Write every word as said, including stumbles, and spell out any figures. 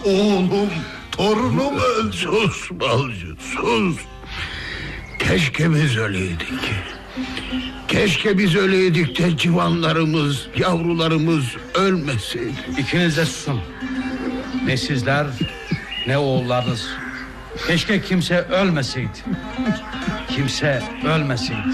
Oğlum, torunum öldü. Sus balcı, sus. Keşke biz öleydik. Keşke biz öleydik de civanlarımız, yavrularımız ölmeseydi. İkiniz de susun. Ne sizler ne oğullarınız. Keşke kimse ölmeseydi. Kimse ölmeseydi.